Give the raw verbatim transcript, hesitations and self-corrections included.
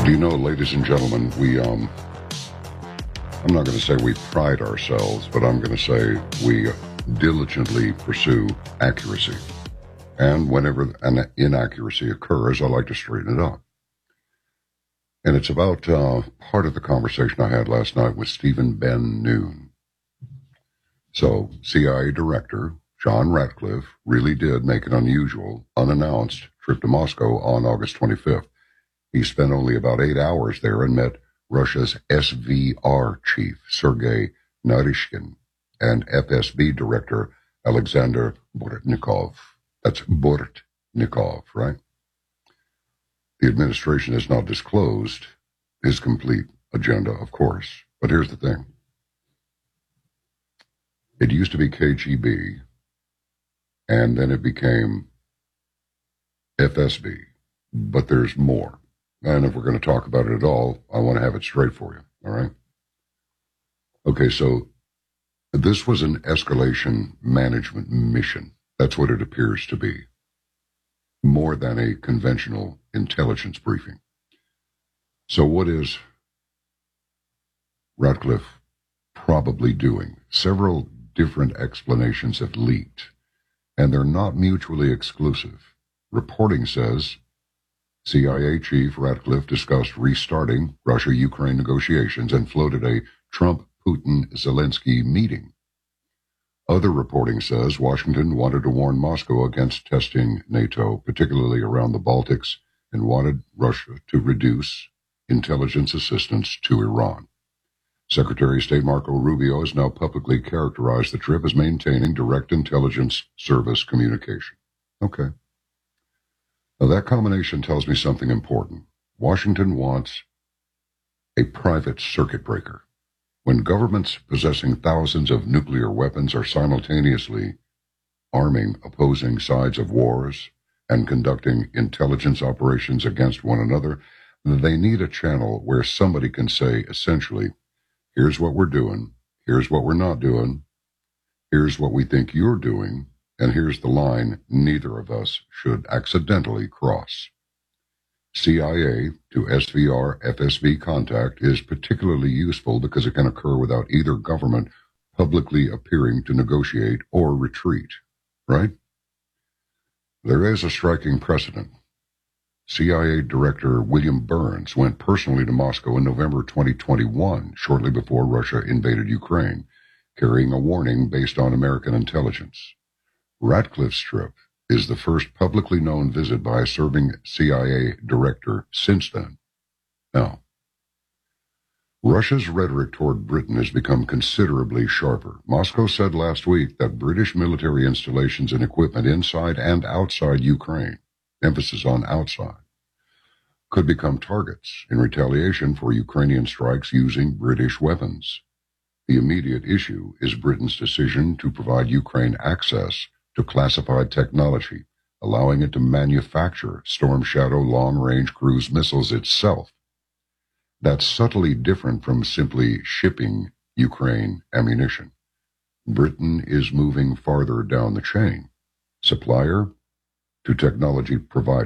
Do you know, ladies and gentlemen, we, um, I'm not going to say we pride ourselves, but I'm going to say we diligently pursue accuracy. And whenever an inaccuracy occurs, I like to straighten it up. And it's about uh, part of the conversation I had last night with Stephen Ben Noon. So, C I A Director John Ratcliffe really did make an unusual, unannounced trip to Moscow on August twenty-fifth. He spent only about eight hours there and met Russia's S V R chief, Sergei Naryshkin, and F S B director, Alexander Bortnikov. That's Bortnikov, right? The administration has not disclosed his complete agenda, of course. But here's the thing. It used to be K G B, and then it became F S B. But there's more. And if we're going to talk about it at all, I want to have it straight for you, all right? Okay, so this was an escalation management mission. That's what it appears to be. More than a conventional intelligence briefing. So what is Ratcliffe probably doing? Several different explanations have leaked, and they're not mutually exclusive. Reporting says C I A Chief Ratcliffe discussed restarting Russia-Ukraine negotiations and floated a Trump-Putin-Zelensky meeting. Other reporting says Washington wanted to warn Moscow against testing NATO, particularly around the Baltics, and wanted Russia to reduce intelligence assistance to Iran. Secretary of State Marco Rubio has now publicly characterized the trip as maintaining direct intelligence service communication. Okay. Now, that combination tells me something important. Washington wants a private circuit breaker. When governments possessing thousands of nuclear weapons are simultaneously arming opposing sides of wars and conducting intelligence operations against one another, they need a channel where somebody can say, essentially, here's what we're doing, here's what we're not doing, here's what we think you're doing, and here's the line neither of us should accidentally cross. C I A to S V R F S B contact is particularly useful because it can occur without either government publicly appearing to negotiate or retreat, right? There is a striking precedent. C I A Director William Burns went personally to Moscow in November twenty twenty-one, shortly before Russia invaded Ukraine, carrying a warning based on American intelligence. Ratcliffe's trip is the first publicly known visit by a serving C I A director since then. Now, Russia's rhetoric toward Britain has become considerably sharper. Moscow said last week that British military installations and equipment inside and outside Ukraine, emphasis on outside, could become targets in retaliation for Ukrainian strikes using British weapons. The immediate issue is Britain's decision to provide Ukraine access to classified technology, allowing it to manufacture Storm Shadow long-range cruise missiles itself. That's subtly different from simply shipping Ukraine ammunition. Britain is moving farther down the chain, supplier to technology provider.